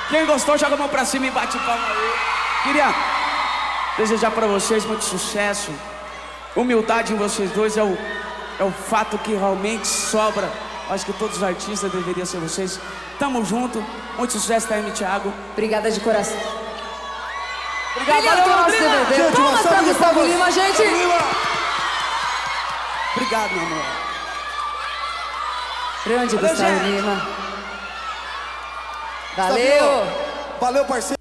Quem gostou, joga a mão pra cima e bate palma aí. Queria desejar pra vocês muito sucesso. Humildade em vocês dois é o fato que realmente sobra. Acho que todos os artistas deveriam ser vocês. Tamo junto. Muito sucesso, TM Thiago. Obrigada de coração. Obrigado, Valeu, valeu, nosso DVD. Gente, Palmas pra Gustavo Lima, gente. Obrigado, meu amor. Grande Valeu, Gustavo gente. Lima. Valeu. Valeu, parceiro.